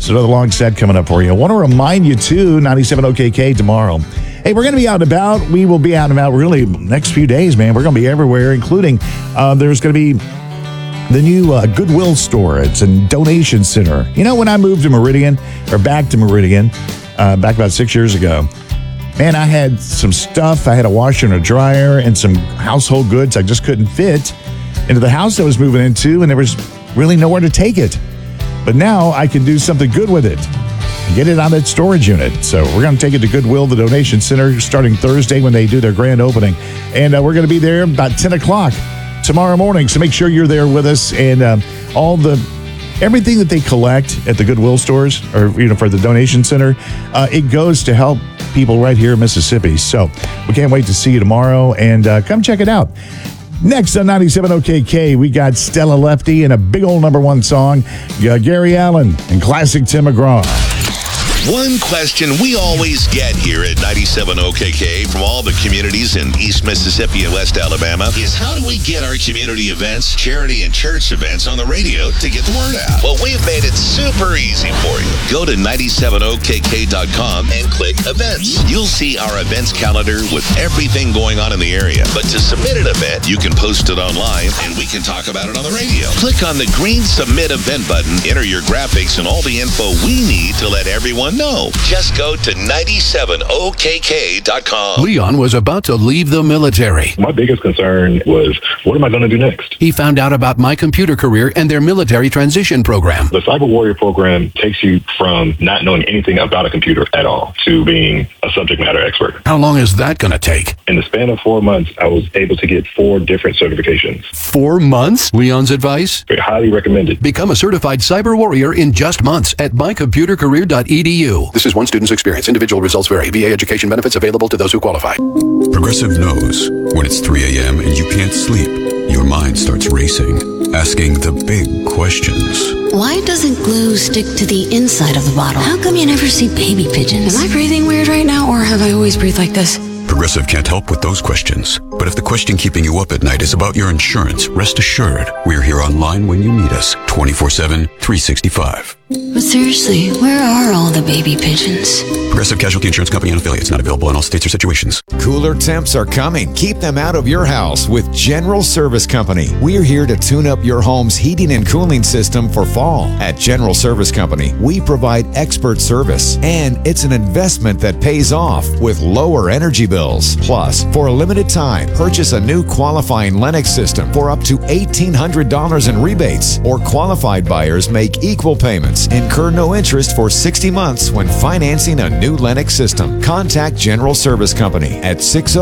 So another long set coming up for you. I want to remind you, too, 97 OKK tomorrow. Hey, we're going to be out and about. We will be out and about really next few days, man. We're going to be everywhere, including there's going to be the new Goodwill store. It's a donation center. You know, when I moved to Meridian, or back to Meridian, back about 6 years ago, man, I had some stuff. I had a washer and a dryer and some household goods I just couldn't fit into the house I was moving into, and there was really nowhere to take it. But now I can do something good with it and get it on that storage unit. So we're going to take it to Goodwill, the donation center, starting Thursday when they do their grand opening. And we're going to be there about 10 o'clock tomorrow morning. So make sure you're there with us. And everything that they collect at the Goodwill stores, or for the donation center, it goes to help people right here in Mississippi. So we can't wait to see you tomorrow, and come check it out. Next on 97 OKK, we got Stella Lefty and a big old #1 song, Gary Allan and classic Tim McGraw. One question we always get here at 97 OKK from all the communities in East Mississippi and West Alabama is how do we get our community events, charity and church events on the radio to get the word out? Well, we've made it super easy for you. Go to 97okk.com and click events. You'll see our events calendar with everything going on in the area. But to submit an event, you can post it online and we can talk about it on the radio. Click on the green submit event button, enter your graphics and all the info we need to let everyone know. Just go to 97okk.com. Leon was about to leave the military. My biggest concern was, what am I going to do next? He found out about My Computer Career and their military transition program. The Cyber Warrior program takes you from not knowing anything about a computer at all to being a subject matter expert. How long is that going to take? In the span of 4 months, I was able to get 4 different certifications. 4 months? Leon's advice? Very highly recommended. Become a certified cyber warrior in just months at mycomputercareer.edu. This is one student's experience. Individual results vary. VA education benefits available to those who qualify. Progressive knows when it's 3 a.m. and you can't sleep, your mind starts racing, asking the big questions. Why doesn't glue stick to the inside of the bottle? How come you never see baby pigeons? Am I breathing weird right now, or have I always breathed like this? Progressive can't help with those questions. But if the question keeping you up at night is about your insurance, rest assured, we're here online when you need us, 24/7, 365. But seriously, where are all the baby pigeons? Progressive Casualty Insurance Company and affiliates, not available in all states or situations. Cooler temps are coming. Keep them out of your house with General Service Company. We're here to tune up your home's heating and cooling system for fall. At General Service Company, we provide expert service, and it's an investment that pays off with lower energy bills. Plus, for a limited time, purchase a new qualifying Lennox system for up to $1,800 in rebates, or qualified buyers make equal payments. Incur no interest for 60 months when financing a new Lennox system. Contact General Service Company at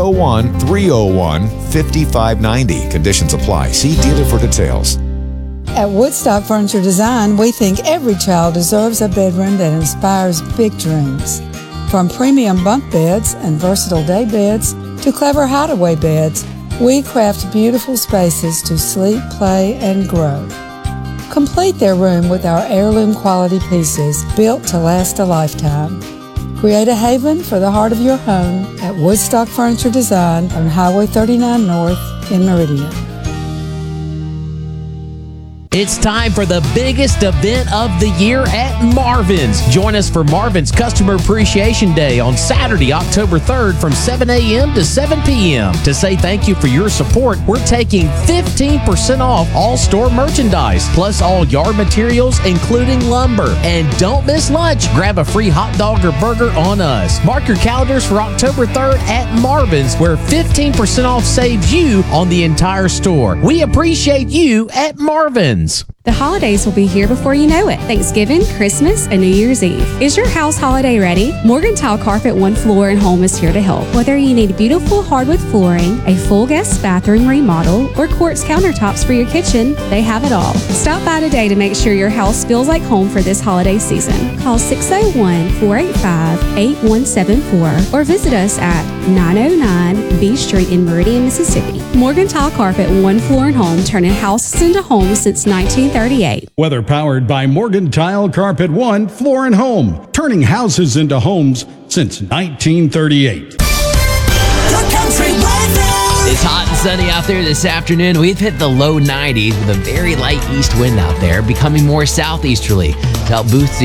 601-301-5590. Conditions apply. See dealer for details. At Woodstock Furniture Design, we think every child deserves a bedroom that inspires big dreams. From premium bunk beds and versatile day beds to clever hideaway beds, we craft beautiful spaces to sleep, play, and grow. Complete their room with our heirloom quality pieces built to last a lifetime. Create a haven for the heart of your home at Woodstock Furniture Design on Highway 39 North in Meridian. It's time for the biggest event of the year at Marvin's. Join us for Marvin's Customer Appreciation Day on Saturday, October 3rd from 7 a.m. to 7 p.m. To say thank you for your support, we're taking 15% off all store merchandise, plus all yard materials, including lumber. And don't miss lunch. Grab a free hot dog or burger on us. Mark your calendars for October 3rd at Marvin's, where 15% off saves you on the entire store. We appreciate you at Marvin's. The holidays will be here before you know it. Thanksgiving, Christmas, and New Year's Eve. Is your house holiday ready? Morgantown Carpet One Floor and Home is here to help. Whether you need beautiful hardwood flooring, a full guest bathroom remodel, or quartz countertops for your kitchen, they have it all. Stop by today to make sure your house feels like home for this holiday season. Call 601-485-8174 or visit us at 909 B Street in Meridian, Mississippi. Morgantown Carpet One Floor and Home, turning houses into homes since 1938. Weather powered by Morgan Tile Carpet One Floor and Home, turning houses into homes since 1938. It's hot and sunny out there this afternoon. We've hit the low 90s with a very light east wind out there, becoming more southeasterly to help boost the